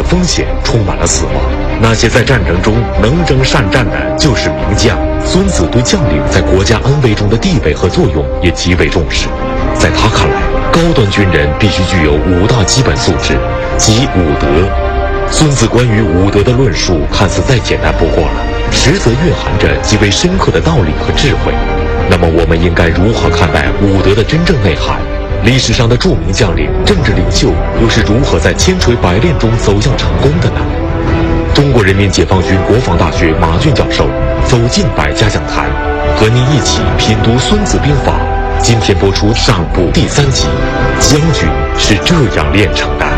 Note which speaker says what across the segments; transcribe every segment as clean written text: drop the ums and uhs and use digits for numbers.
Speaker 1: 风险，充满了死亡。那些在战争中能征善战的，就是名将。孙子对将领在国家安危中的地位和作用也极为重视。在他看来，高端军人必须具有5大基本素质，即5德。孙子关于5德的论述看似再简单不过了，实则蕴含着极为深刻的道理和智慧。那么我们应该如何看待5德的真正内涵？历史上的著名将领、政治领袖又是如何在千锤百炼中走向成功的呢？中国人民解放军国防大学马俊教授走进百家讲坛，和您一起品读《孙子兵法》。今天播出上部第3集，将军是这样炼成的。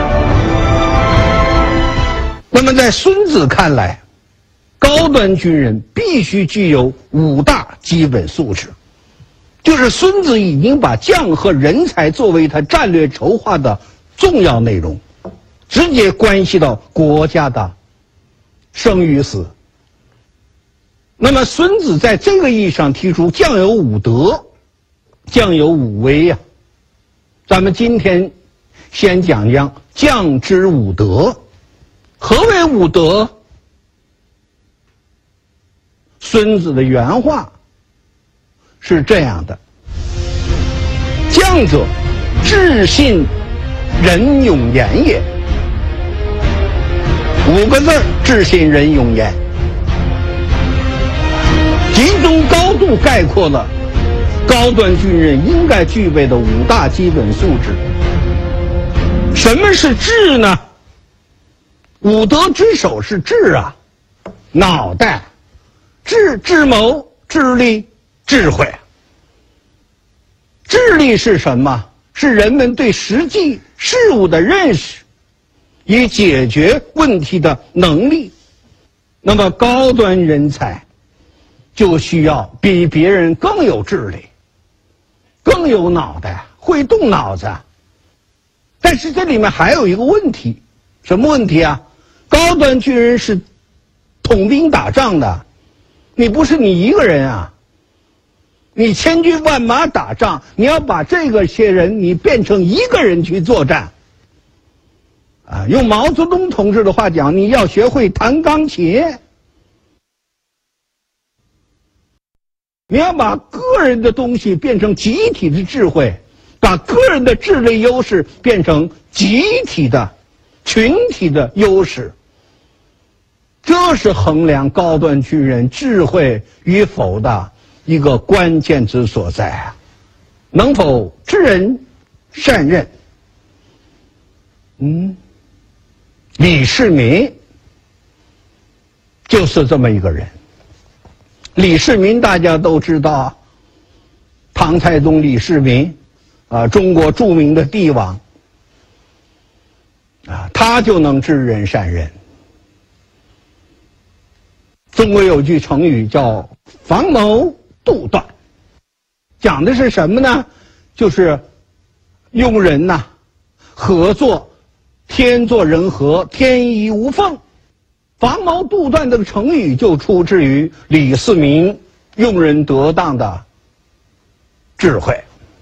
Speaker 2: 那么在孙子看来，高端军人必须具有5大基本素质，就是孙子已经把将和人才作为他战略筹划的重要内容，直接关系到国家的生与死。那么孙子在这个意义上提出将有5德，将有5威呀。咱们今天先讲讲将之5德。何为5德？孙子的原话是这样的：将者，智信仁勇严也。5个字，智信仁勇严，集中高度概括了高端军人应该具备的5大基本素质。什么是智呢？5德之首是智啊，脑袋、智谋、智力、智慧。智力是什么？是人们对实际事物的认识，以解决问题的能力。那么高端人才就需要比别人更有智力，更有脑袋，会动脑子。但是这里面还有一个问题，什么问题啊？高端军人是统兵打仗的，你不是你一个人啊，你千军万马打仗，你要把这些人你变成一个人去作战啊！用毛泽东同志的话讲，你要学会弹钢琴，你要把个人的东西变成集体的智慧，把个人的智力优势变成集体的群体的优势。这是衡量高端军人智慧与否的一个关键之所在啊！能否知人善任？李世民就是这么一个人。李世民大家都知道，唐太宗李世民中国著名的帝王他就能知人善任。中国有句成语叫防谋杜断，讲的是什么呢？就是用人合作，天作人和，天衣无缝。防谋杜断这个成语就出自于李世民用人得当的智慧。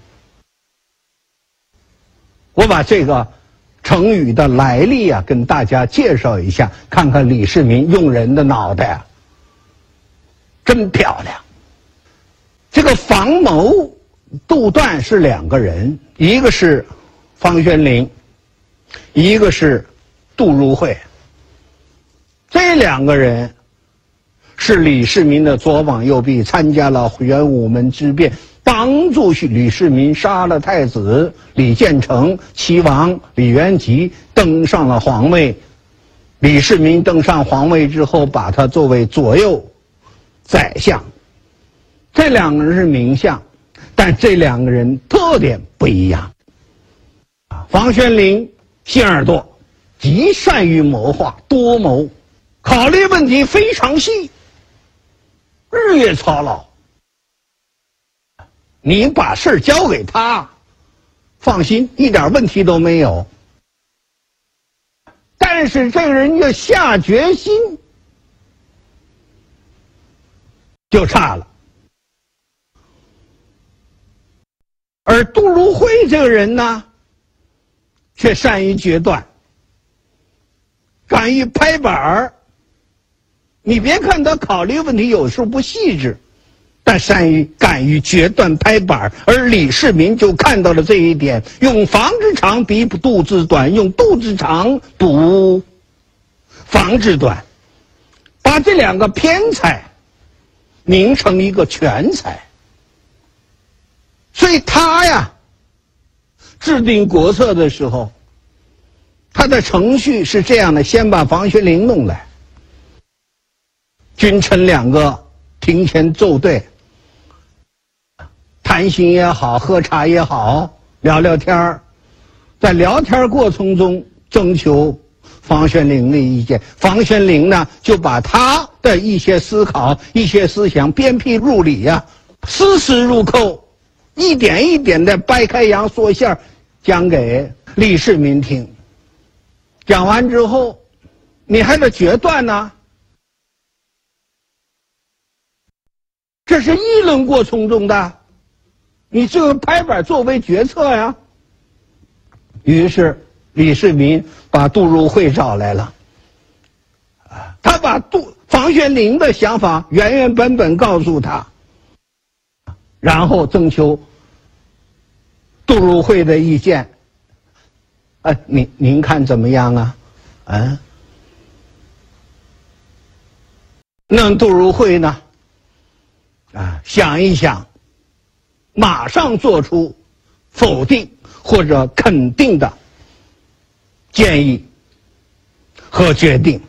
Speaker 2: 我把这个成语的来历跟大家介绍一下，看看李世民用人的脑袋真漂亮。这个防谋杜断是2个人，一个是方轩林，一个是杜如晦。这2个人是李世民的左膀右臂，参加了玄武门之变，帮助李世民杀了太子李建成，齐王李元吉登上了皇位。李世民登上皇位之后，把他作为左右宰相。这2个人是名相，但这2个人特点不一样。房玄龄心耳朵，极善于谋划，多谋，考虑问题非常细，日夜操劳。你把事儿交给他，放心，一点问题都没有。但是这个人要下决心就差了。而杜如晦这个人呢，却善于决断， 敢于拍板儿。你别看他考虑问题有时候不细致，但敢于决断拍板儿。而李世民就看到了这一点，用房之长比肚子短，用肚子长补房之短，把这两个偏才拧成一个全才。所以他呀制定国策的时候，他的程序是这样的：先把房玄龄弄来，君臣两个庭前奏对，谈心也好，喝茶也好，聊聊天儿。在聊天过程中征求房玄龄的意见，房玄龄呢就把他的一些思考、一些思想鞭辟入里呀，丝丝入扣，一点一点的掰开洋缩馅儿，讲给李世民听。讲完之后，你还得决断呢。这是议论过程中的，你这个拍板作为决策呀。于是李世民把杜如晦找来了，他把房玄龄的想法原原本本告诉他，然后征求杜如晦的意见。您看怎么样啊？那杜如晦呢？想一想，马上做出否定或者肯定的建议和决定。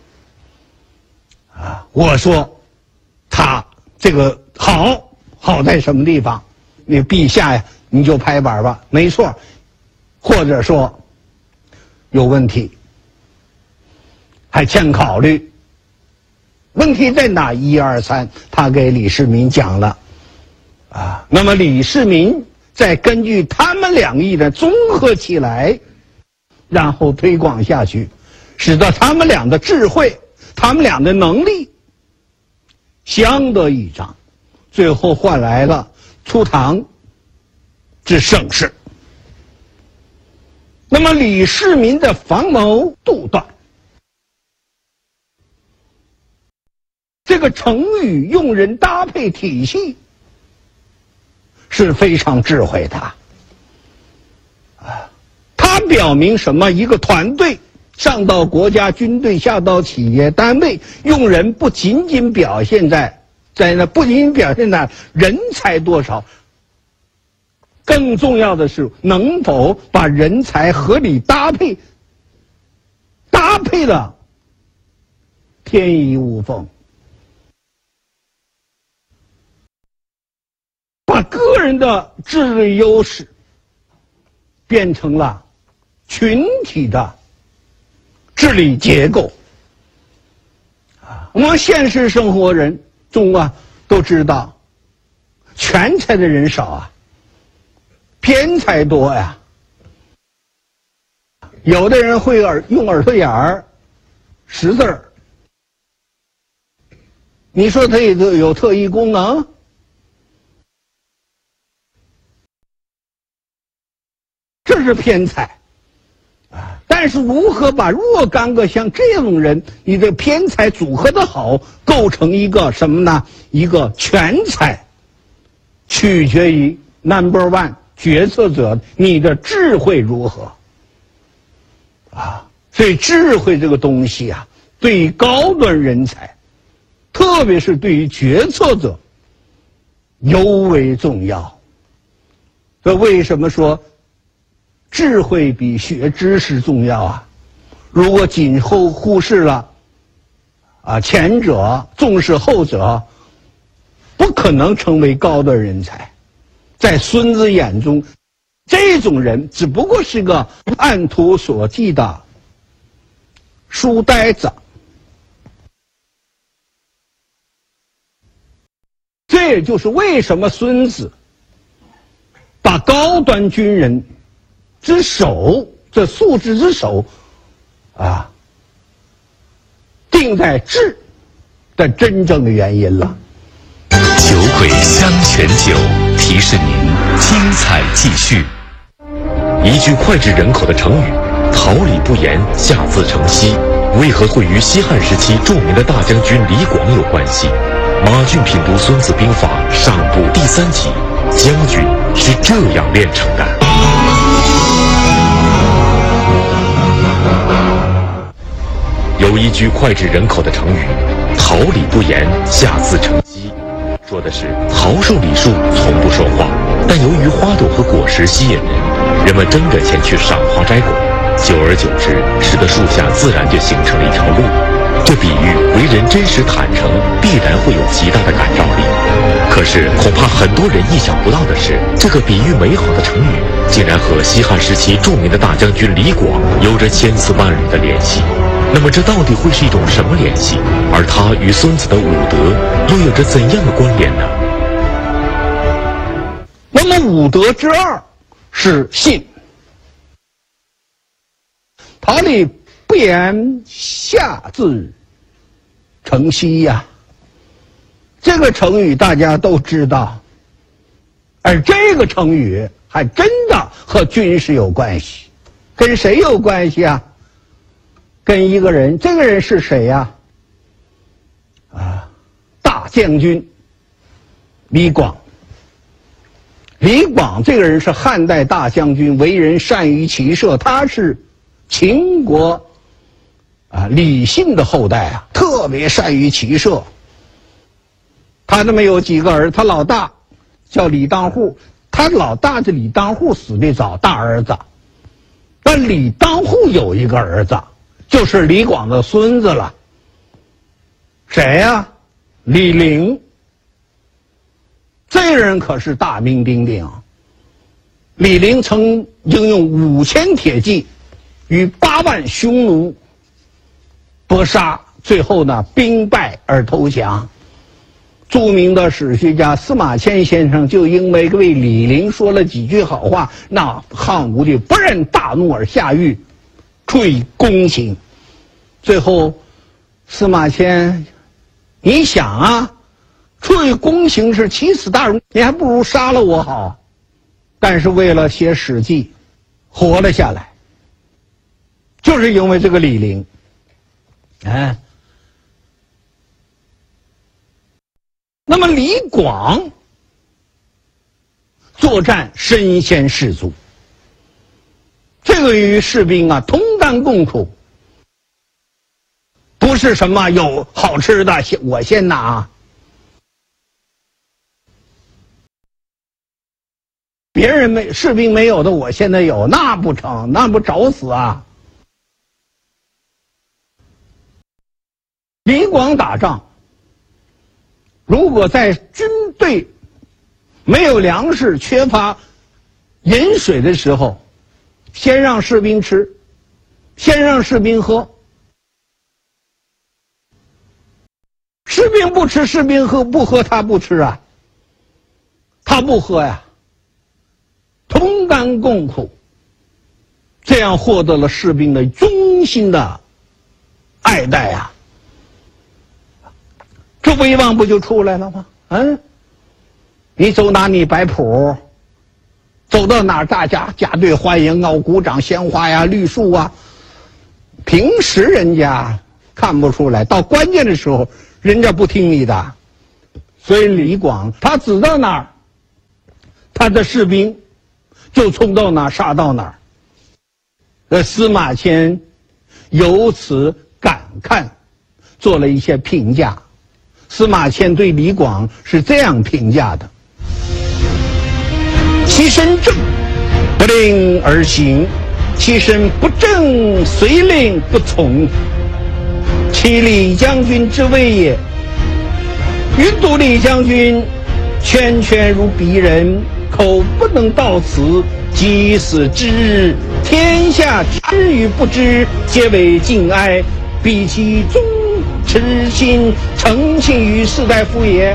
Speaker 2: 我说他这个好在什么地方？你陛下呀，你就拍板吧，没错。或者说有问题，还欠考虑。问题在哪？1、2、3，他给李世民讲了。那么李世民再根据他们两意的综合起来，然后推广下去，使得他们俩的智慧、他们俩的能力相得益彰，最后换来了初唐之盛世。那么李世民的防谋杜断，这个成语用人搭配体系是非常智慧的。它表明什么？一个团队，上到国家军队，下到企业单位，用人不仅仅表现在人才多少，更重要的是能否把人才合理搭配了天衣无缝，把个人的智力优势变成了群体的治理结构。我们现实生活中都知道，全才的人少啊，偏才多呀。有的人会用耳朵眼儿识字儿，你说他有特异功能？这是偏才。但是如何把若干个像这种人，你的偏才组合的好，构成一个什么呢？一个全才，取决于 No.1 决策者你的智慧如何。所以智慧这个东西对于高端人才，特别是对于决策者尤为重要。这为什么说智慧比学知识重要啊？如果仅忽视了前者，重视后者，不可能成为高端人才。在孙子眼中，这种人只不过是个按图索骥的书呆子。这也就是为什么孙子把高端军人之首，这素质之首定在智的真正的原因了。
Speaker 1: 酒鬼香泉酒提示您精彩继续。一句脍炙人口的成语，桃李不言，下自成蹊。 为何会与西汉时期著名的大将军李广有关系？马俊品读《孙子兵法》上部第3集，将军是这样炼成的。有一句脍炙人口的成语“桃李不言，下自成蹊”，说的是桃树李树从不说话，但由于花朵和果实吸引人，人们争着前去赏花摘果，久而久之，使得树下自然就形成了一条路。这比喻为人真实坦诚，必然会有极大的感召力。可是恐怕很多人意想不到的是，这个比喻美好的成语，竟然和西汉时期著名的大将军李广有着千丝万缕的联系。那么这到底会是一种什么联系？而它与孙子的武德又有着怎样的关联呢？
Speaker 2: 那么武德之二是信。桃李不言，下自成蹊呀。这个成语大家都知道，而这个成语还真的和军事有关系。跟谁有关系啊？跟一个人，这个人是谁呀？大将军李广。李广这个人是汉代大将军，为人善于骑射，他是秦国李信的后代啊，特别善于骑射。他那么有几个儿，他老大叫李当户，他老大的李当户死得早，大儿子。但李当户有一个儿子，就是李广的孙子了。谁呀？李陵。这人可是大名鼎鼎。李陵曾应用5000铁骑与8万匈奴搏杀，最后呢兵败而投降。著名的史学家司马迁先生就因为为李陵说了几句好话，那汉武帝不忍大怒而下狱，处以宫刑。最后司马迁，你想啊，处以宫刑是奇死大辱，你还不如杀了我好。但是为了写《史记》，活了下来，就是因为这个李陵。那么李广作战身先士卒，这个与士兵啊同甘共苦，不是什么有好吃的我先拿，别人士兵没有的我现在有，那不成，那不找死啊！李广打仗，如果在军队没有粮食、缺乏饮水的时候，先让士兵吃，先让士兵喝。士兵不吃，士兵不喝，他不吃啊，他不喝呀，同甘共苦，这样获得了士兵的衷心的爱戴啊。这威望不就出来了吗？你走哪里摆谱，走到哪儿大家加队欢迎啊，鼓掌鲜花呀，绿树啊。平时人家看不出来，到关键的时候人家不听你的。所以李广他指到哪儿，他的士兵就冲到哪儿杀到哪儿。司马迁由此感慨，做了一些评价。司马迁对李广是这样评价的：其身正，不令而行；其身不正，遂令不从。其李将军之谓也。云读李将军，圈圈如鼻人，口不能到此，即死之日，天下知与不知，皆为敬哀。彼其忠痴心诚信于士大夫也。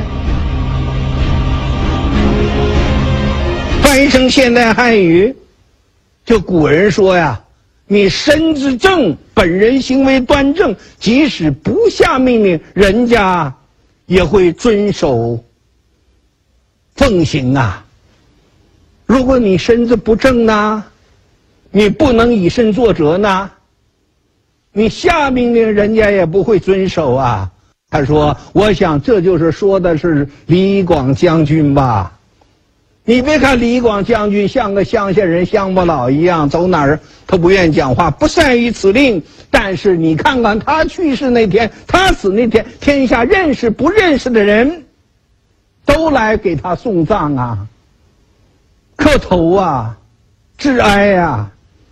Speaker 2: 翻译成现代汉语，就古人说呀，你身子正，本人行为端正，即使不下命令，人家也会遵守奉行啊。如果你身子不正呢，你不能以身作则呢， 你下命令人家也不会遵守啊。他说，我想这就是说的是李广将军吧。你别看李广将军像个乡下人乡巴佬一样，走哪儿他不愿意讲话，不善于辞令，但是你看看他去世那天，他死那天，天下认识不认识的人都来给他送葬啊，磕头啊，致哀啊。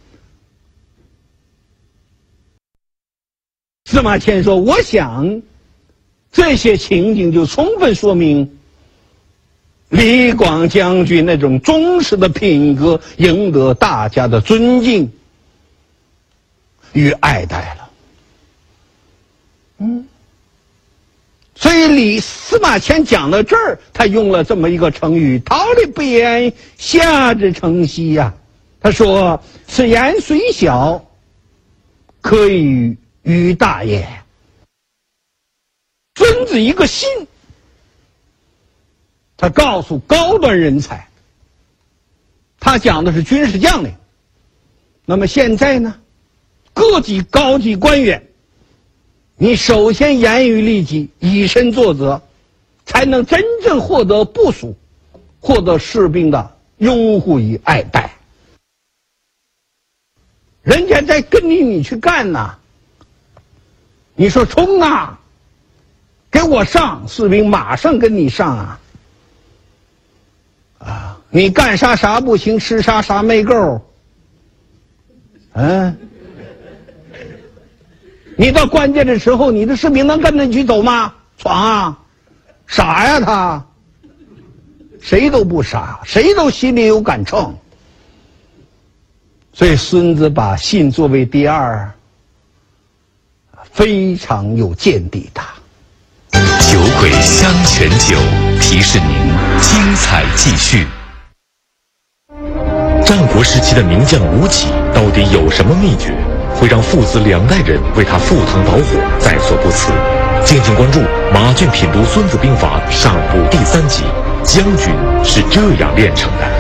Speaker 2: 司马迁说，我想这些情景就充分说明李广将军那种忠实的品格赢得大家的尊敬与爱戴了。所以司马迁讲到这儿，他用了这么一个成语，桃李不言，下之成蹊呀。他说，此言虽小，可以于大也。孙子一个信，他告诉高端人才，他讲的是军事将领。那么现在呢，各级高级官员，你首先严于律己，以身作则，才能真正获得部属，获得士兵的拥护与爱戴。人家在跟你去干呐，你说冲啊，给我上，士兵马上跟你上啊。你干啥不行，吃啥没够。你到关键的时候，你的士兵能跟着你去走吗？闯啊，傻呀他，谁都不傻，谁都心里有杆秤。所以孙子把信作为第二，非常有见地的。
Speaker 3: 酒鬼香泉酒提示您精彩继续。
Speaker 1: 战国时期的名将吴起到底有什么秘诀，会让父子两代人为他赴汤蹈火在所不辞？敬请关注马俊品读《孙子兵法》上部第3集，将军是这样炼成的。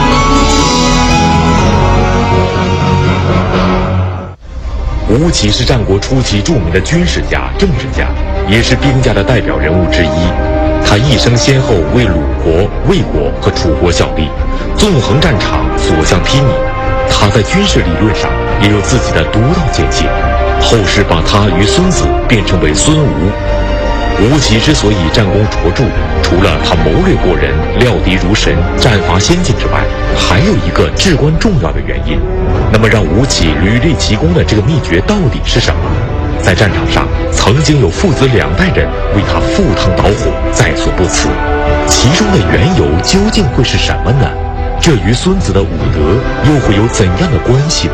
Speaker 1: 吴起是战国初期著名的军事家、政治家，也是兵家的代表人物之一。他一生先后为鲁国、魏国和楚国效力，纵横战场，所向披靡。他在军事理论上也有自己的独到见解，后世把他与孙子并称为孙吴。吴起之所以战功卓著，除了他谋略过人、料敌如神、战法先进之外，还有一个至关重要的原因。那么让吴起屡立奇功的这个秘诀到底是什么？在战场上曾经有父子两代人为他赴汤蹈火在所不辞，其中的缘由究竟会是什么呢？这与孙子的武德又会有怎样的关系呢？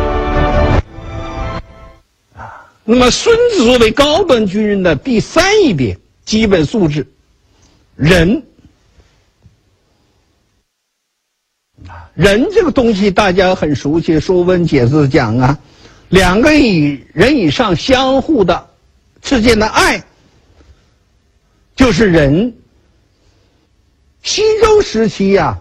Speaker 2: 那么孙子作为高端军人的第3一点基本素质，仁。仁这个东西大家很熟悉，《说文解字》讲啊，两个人以上相互的之间的爱就是仁。西周时期啊，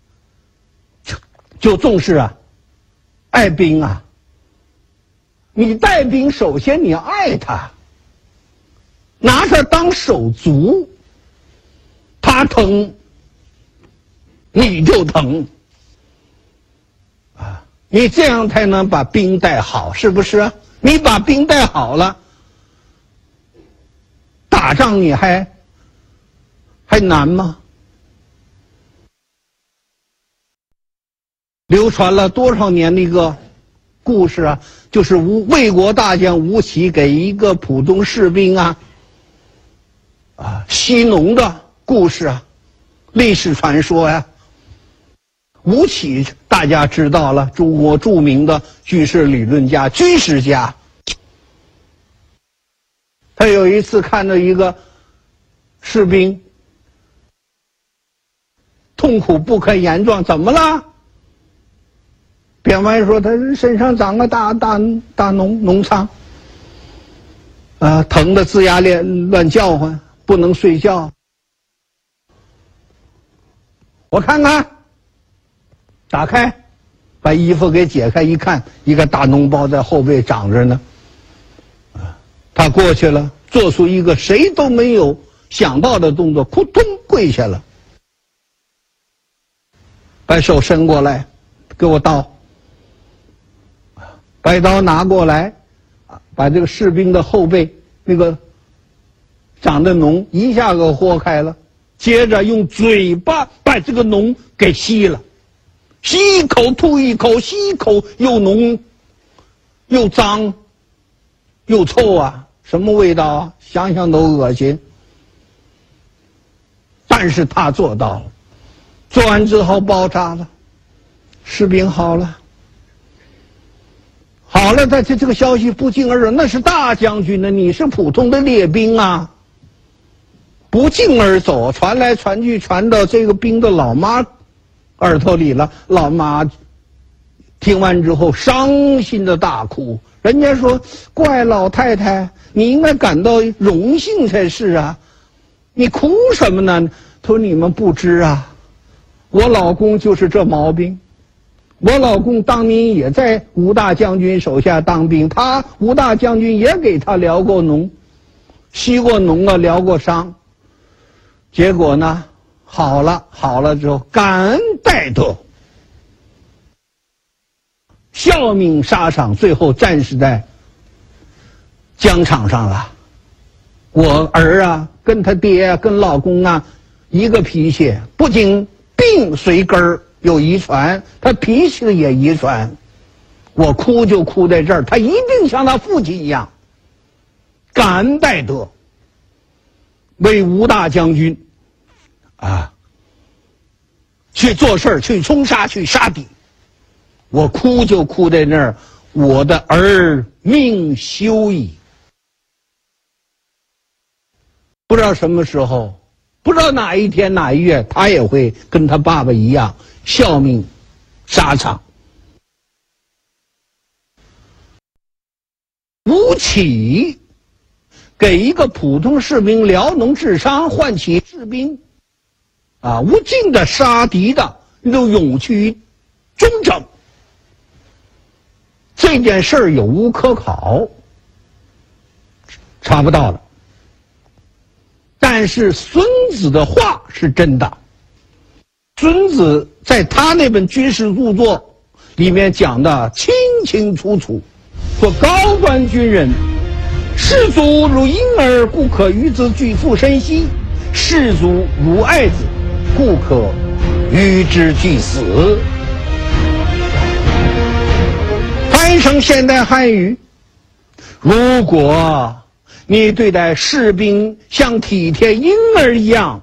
Speaker 2: 就重视爱兵啊。你带兵，首先你要爱他，拿他当手足，他疼你就疼啊，你这样才能把兵带好，是不是？你把兵带好了，打仗你还难吗？流传了多少年的一个故事啊，就是魏国大将吴起给一个普通士兵吸农的故事啊，历史传说呀。吴起大家知道了，中国著名的军事理论家、军事家。他有一次看到一个士兵痛苦不堪言状，怎么了？编外说他身上长个大脓疮，疼得龇牙乱叫唤，不能睡觉。我看看，打开，把衣服给解开，一看，一个大脓包在后背长着呢。 他过去了，做出一个谁都没有想到的动作，扑通跪下了，把手伸过来，给我刀，把刀拿过来，把这个士兵的后背那个长的脓一下给豁开了，接着用嘴巴把这个脓给吸了，吸一口吐一口，吸一口又浓又脏又臭啊，什么味道啊？想想都恶心。但是他做到了，做完之后包扎了，士兵好了。好了，但是这个消息不胫而走，那是大将军呢，你是普通的列兵啊，不胫而走，传来传去，传到这个兵的老妈耳朵里了。老妈听完之后伤心的大哭。人家说，怪老太太，你应该感到荣幸才是啊，你哭什么呢？他说你们不知啊，我老公就是这毛病。我老公当年也在吴大将军手下当兵，吴大将军也给他疗过脓，吸过脓啊，疗过伤。结果呢，好了之后，感恩戴德，效命沙场，最后战死在疆场上了。我儿啊，跟他爹啊，跟老公啊，一个脾气，不仅病随根儿有遗传，他脾气也遗传。我哭就哭在这儿，他一定像他父亲一样，感恩戴德，为吴大将军啊去做事儿，去冲杀，去杀敌。我哭就哭在那儿，我的儿命休矣。不知道什么时候，不知道哪一天哪一月，他也会跟他爸爸一样效命沙场。吴起给一个普通士兵疗脓治伤，唤起士兵无尽的杀敌的那种勇气与忠诚。这件事儿有无可考，查不到了。但是孙子的话是真的。孙子在他那本军事著作里面讲的清清楚楚，说高端军人，士卒如婴儿，故可与之俱负身兮；士卒如爱子，故可与之俱死。翻译成现代汉语，如果你对待士兵像体贴婴儿一样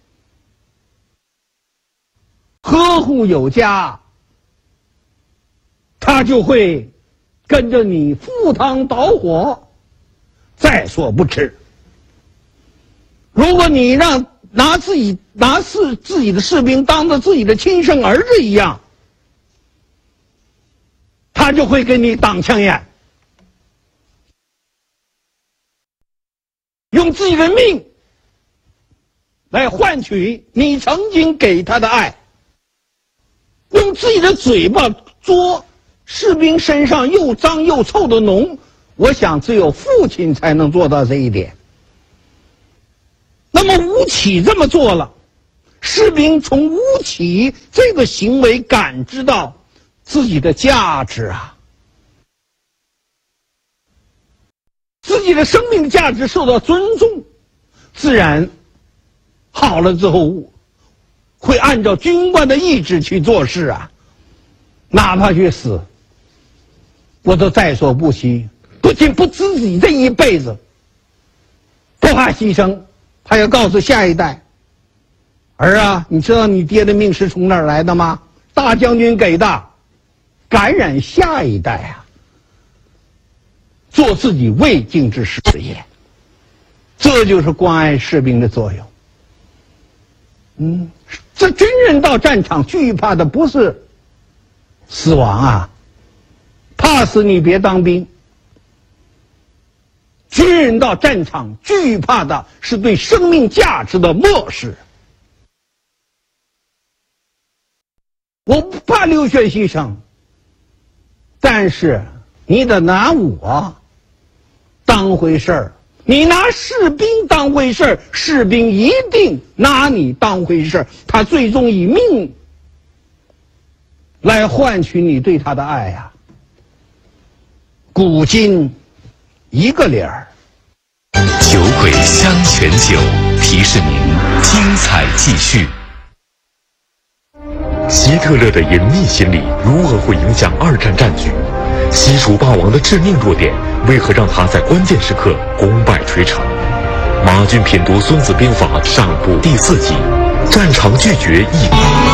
Speaker 2: 呵护有加，他就会跟着你赴汤蹈火，在所不辞。如果你拿自己的士兵当着自己的亲生儿子一样，他就会给你挡枪眼，用自己的命来换取你曾经给他的爱，用自己的嘴巴捉士兵身上又脏又臭的脓。我想只有父亲才能做到这一点。那么吴起这么做了，士兵从吴起这个行为感知到自己的价值啊，自己的生命价值受到尊重，自然好了之后会按照军官的意志去做事啊，哪怕去死我都在所不惜。不仅不自己这一辈子不怕牺牲，还要告诉下一代，儿啊，你知道你爹的命是从哪儿来的吗？大将军给的，感染下一代啊，做自己未尽之事业。这就是关爱士兵的作用。这军人到战场惧怕的不是死亡啊，怕死你别当兵。军人到战场惧怕的是对生命价值的漠视。我不怕流血牺牲，但是你得拿我当回事儿。你拿士兵当回事儿，士兵一定拿你当回事儿，他最终以命来换取你对他的爱呀。古今一个理儿。
Speaker 3: 酒鬼香泉酒提示您精彩继续。
Speaker 1: 希特勒的隐秘心理如何会影响二战战局？西楚霸王的致命弱点为何让他在关键时刻功败垂成？马骏品读《孙子兵法》上部第4集，战场拒绝一。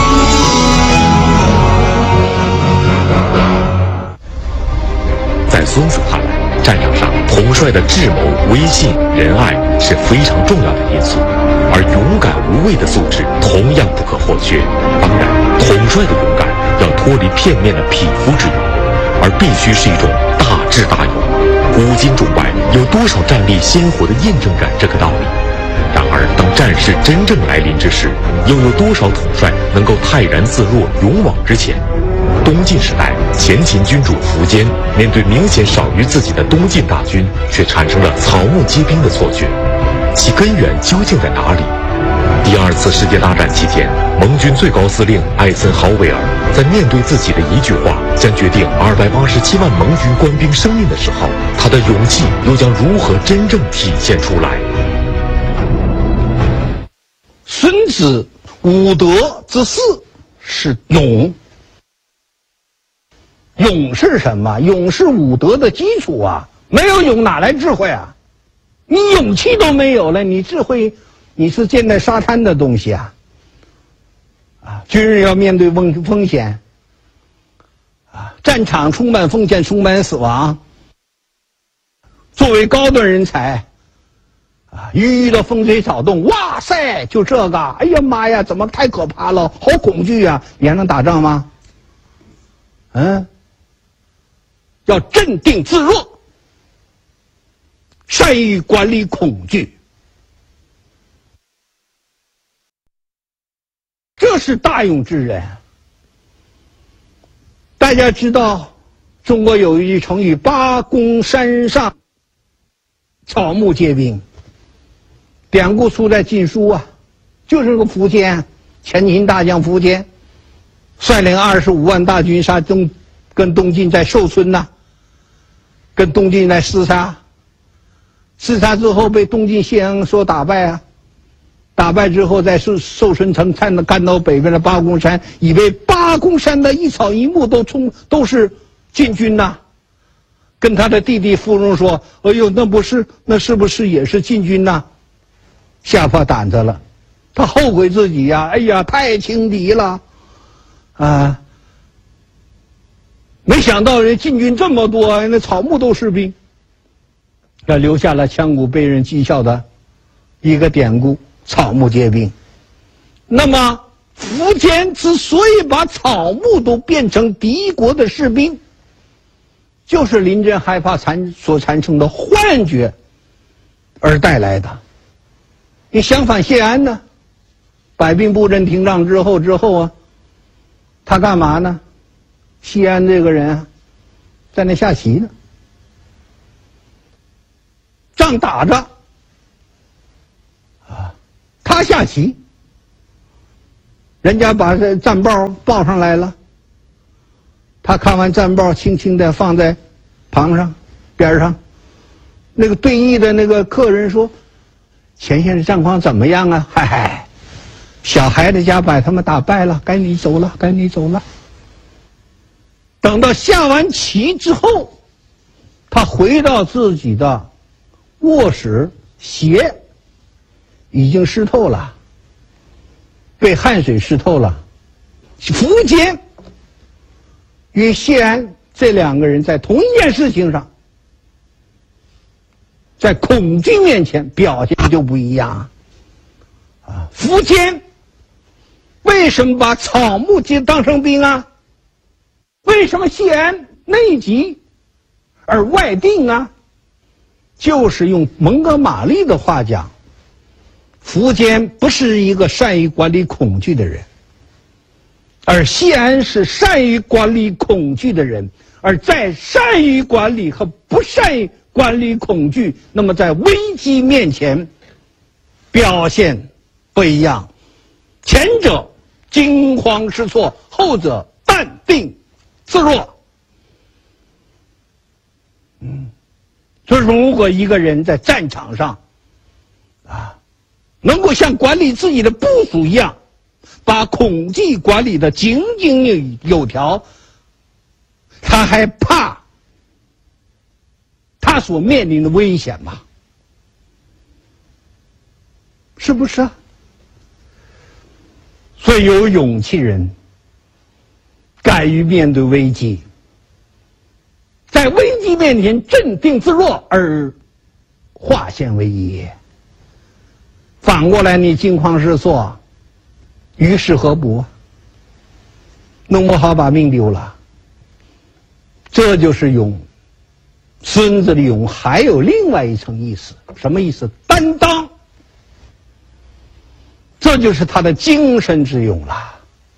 Speaker 1: 在孙子看来，战场上统帅的智谋、威信、仁爱是非常重要的因素，而勇敢无畏的素质同样不可或缺。当然，统帅的勇敢要脱离片面的匹夫之勇，而必须是一种大智大勇。古今中外有多少战例鲜活地印证着这个道理？然而，当战事真正来临之时，又有多少统帅能够泰然自若、勇往直前？东晋时代，前秦君主苻坚面对明显少于自己的东晋大军，却产生了草木皆兵的错觉，其根源究竟在哪里？第2次世界大战期间，盟军最高司令艾森豪威尔在面对自己的一句话将决定287万盟军官兵生命的时候，他的勇气又将如何真正体现出来？
Speaker 2: 孙子五德之四是勇。勇是什么？勇是武德的基础啊！没有勇哪来智慧啊？你勇气都没有了，你智慧你是建在沙滩的东西啊！军人要面对风险战场充满风险，充满死亡。作为高端人才遇到风吹草动，哇塞，就这个，哎呀妈呀，怎么太可怕了，好恐惧啊！你还能打仗吗？要镇定自若，善于管理恐惧，这是大勇之人。大家知道，中国有一句成语“八公山上，草木皆兵”，典故出在《晋书》就是个苻坚，前秦大将苻坚，率领25万大军跟东晋在寿春跟东晋在厮杀，厮杀之后被东晋谢恩所打败打败之后在寿春城看到北边的八公山，以为八公山的一草一木都是晋军跟他的弟弟芙蓉说：“哎呦，那是不是也是晋军吓破胆子了，他后悔自己哎呀，太轻敌了没想到人晋军这么多，那草木都是兵，这留下了枪鼓被人讥笑的一个典故，草木皆兵。那么苻坚之所以把草木都变成敌国的士兵，就是临阵害怕所产生的幻觉而带来的。你相反，谢安呢，百兵布阵停仗之后他干嘛呢？谢安这个人在那下棋呢，仗打着他下棋，人家把这战报报上来了，他看完战报，轻轻地放在旁上边上。那个对弈的那个客人说：“前线的战况怎么样啊？”嗨，小孩子家把他们打败了，该你走了，该你走了。等到下完棋之后，他回到自己的卧室，鞋已经湿透了，被汗水湿透了。苻坚与谢安这两个人在同一件事情上，在恐惧面前表现就不一样苻坚为什么把草木皆当成兵为什么谢安内急而外定就是用蒙哥马利的话讲，苻坚不是一个善于管理恐惧的人，而谢安是善于管理恐惧的人，而在善于管理和不善于管管理恐惧，那么在危机面前表现不一样。前者惊慌失措，后者淡定自若。就是如果一个人在战场上能够像管理自己的部属一样，把恐惧管理的井井有条，他还怕他所面临的危险吗？是不是啊？所以有勇气人敢于面对危机，在危机面前镇定自若而化险为夷。反过来你惊慌失措，于事何补？弄不好把命丢了。这就是勇。孙子的勇还有另外一层意思，什么意思？担当。这就是他的精神之勇了。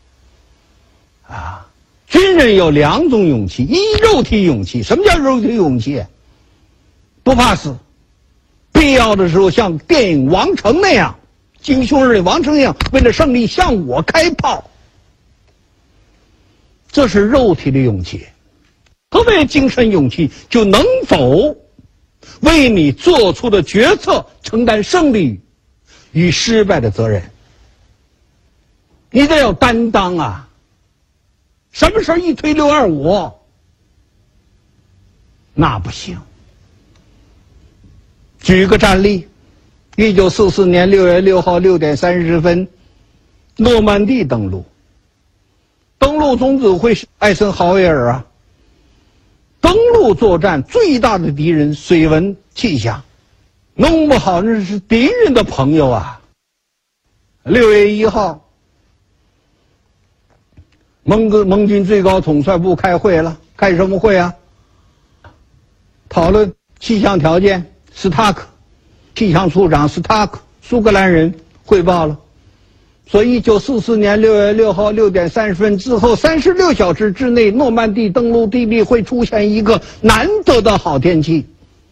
Speaker 2: 军人有两种勇气，一肉体勇气。什么叫肉体勇气？不怕死，必要的时候像电影《王城》那样，金兄日里王城那样，为了胜利向我开炮。这是肉体的勇气。何谓精神勇气？就能否为你做出的决策承担胜利与失败的责任。你得有担当啊！什么时候一推625，那不行。举个战例，1944年6月6号6点30分，诺曼底登陆。登陆总指挥是艾森豪威尔啊。登陆作战最大的敌人水文气象，弄不好那是敌人的朋友啊。6月1号，盟军最高统帅部开会了，开什么会啊？讨论气象条件。斯塔克气象处长斯塔克苏格兰人汇报了，所以1944年6月6号6点30分之后36小时之内，诺曼底登陆地理会出现一个难得的好天气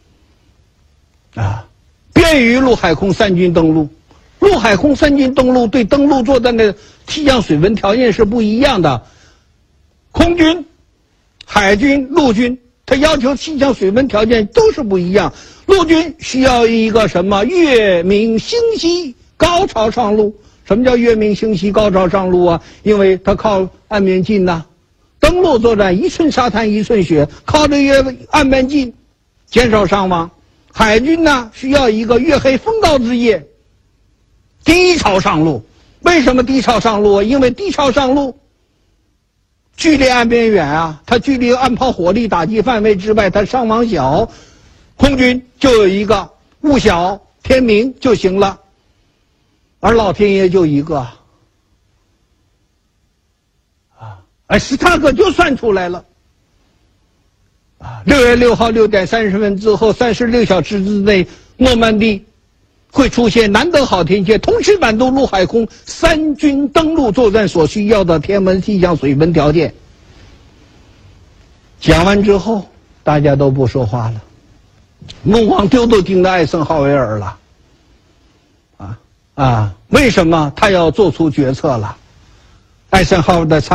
Speaker 2: 便于陆海空三军登陆。陆海空三军登陆对登陆作战的气象水文条件是不一样的，空军、海军、陆军它要求气象水文条件都是不一样。陆军需要一个什么月明星稀高潮上路。什么叫月明星稀高潮上路啊？因为它靠岸边近呐。登陆作战一寸沙滩一寸血，靠着岸边近，减少伤亡。海军呢需要一个月黑风高之夜，低潮上路。为什么低潮上路啊？因为低潮上路距离岸边远啊，它距离岸炮火力打击范围之外，它伤亡小。空军就有一个雾小天明就行了，而老天爷就一个斯塔克就算出来了6月6号6点30分之后36小时之内，诺曼底会出现难得好天气，同时满足陆海空三军登陆作战所需要的天文气象水文条件。讲完之后大家都不说话了，目光都盯着艾森豪威尔了为什么他要做出决策了？艾森豪威尔的